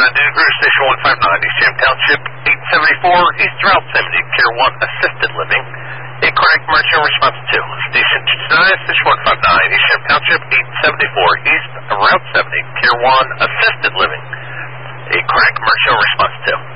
Cruise Station 159, East Jam Township, 874, East Route 70, Tier 1, Assisted Living. A chronic emergency response 2. Station 229, Station 159, East Jam Township, 874, East Route 70, Tier 1, Assisted Living. A chronic emergency response 2.